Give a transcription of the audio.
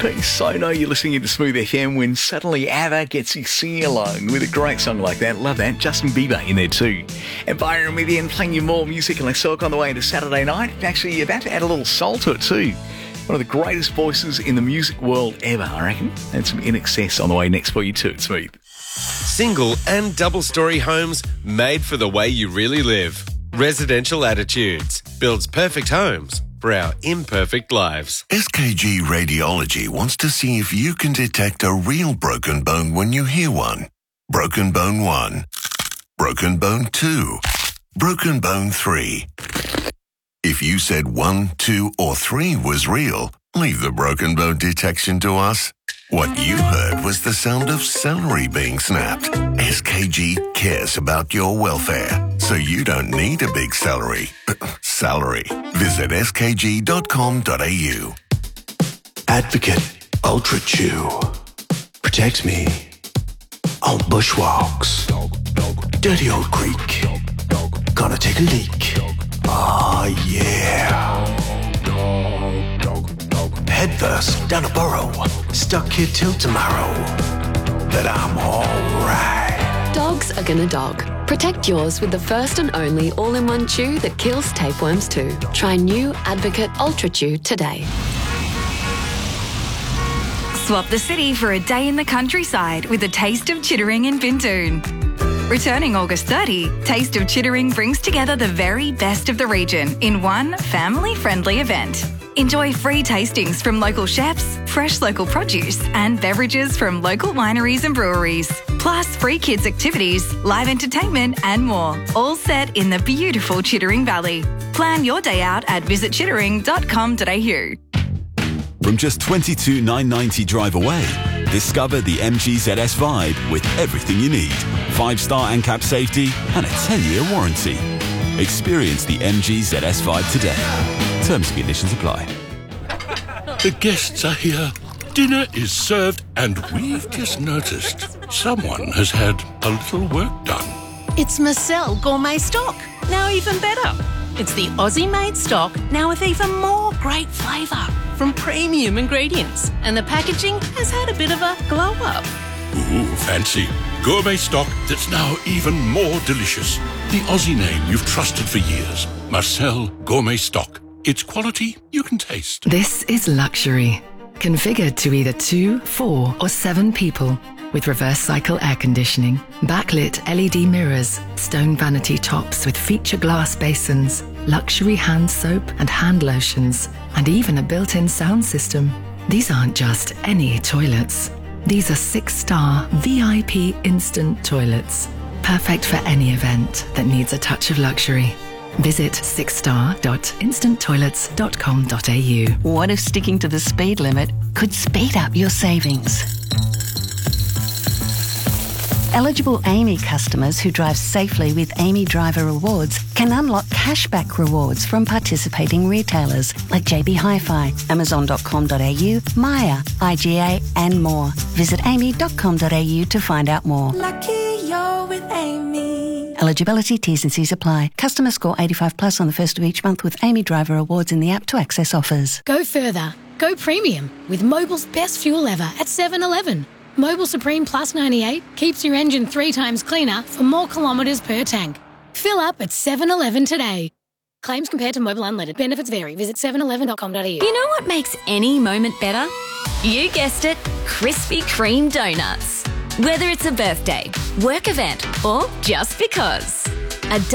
So know you're listening to Smooth FM when suddenly ABBA gets you singing along with a great song like that. Love that. Justin Bieber in there too. And Byron with you and playing you more music and Silk on the way into Saturday night. Actually, you're about to add a little soul to it too. One of the greatest voices in the music world ever, I reckon. And some In Excess on the way next for you too. It's Smooth. Single and double-storey homes made for the way you really live. Residential Attitudes builds perfect homes for our imperfect lives. SKG Radiology wants to see if you can detect a real broken bone when you hear one. Broken bone 1. Broken bone 2. Broken bone 3. If you said 1, 2 or 3 was real, leave the broken bone detection to us. What you heard was the sound of celery being snapped. SKG cares about your welfare, so you don't need a big salary. Visit skg.com.au. Advocate Ultra Chew. Protect me on bushwalks. Dirty old creek. Gonna take a leak. Ah, yeah. Head first down a burrow. Stuck here till tomorrow. But I'm alright. Dogs are gonna dog. Protect yours with the first and only all-in-one chew that kills tapeworms too. Try new Advocate Ultra Chew today. Swap the city for a day in the countryside with a taste of Chittering in Bindoon. Returning August 30, Taste of Chittering brings together the very best of the region in one family-friendly event. Enjoy free tastings from local chefs, fresh local produce and beverages from local wineries and breweries. Plus free kids activities, live entertainment and more. All set in the beautiful Chittering Valley. Plan your day out at visitchittering.com.au. From just $22,990 drive away, discover the MG ZS Vibe with everything you need. 5-star ANCAP safety and a 10-year warranty. Experience the MG ZS Vibe today. Terms and conditions apply. The guests are here. Dinner is served and we've just noticed someone has had a little work done. It's Marcel Gourmet Stock. Now even better. It's the Aussie-made stock, now with even more great flavour from premium ingredients. And the packaging has had a bit of a glow-up. Ooh, fancy. Gourmet stock that's now even more delicious. The Aussie name you've trusted for years. Marcel Gourmet Stock. It's quality you can taste. This is luxury. Configured to either 2, 4 or 7 people. With reverse cycle air conditioning, backlit LED mirrors, stone vanity tops with feature glass basins, luxury hand soap and hand lotions, and even a built-in sound system. These aren't just any toilets. These are 6-star VIP instant toilets. Perfect for any event that needs a touch of luxury. Visit 6star.instanttoilets.com.au. What if sticking to the speed limit could speed up your savings? Eligible AAMI customers who drive safely with AAMI Driver Rewards can unlock cashback rewards from participating retailers like JB Hi-Fi, Amazon.com.au, Maya, IGA and more. Visit aami.com.au to find out more. Lucky you're with AAMI. Eligibility, T's and C's apply. Customer score 85 plus on the first of each month with AAMI Driver Rewards in the app to access offers. Go further. Go premium with Mobil's best fuel ever at 7-Eleven. Mobil Supreme Plus 98 keeps your engine 3 times cleaner for more kilometres per tank. Fill up at 7-Eleven today. Claims compared to Mobil Unleaded. Benefits vary. Visit 7eleven.com.au. You know what makes any moment better? You guessed it, Krispy Kreme donuts. Whether it's a birthday, work event, or just because. A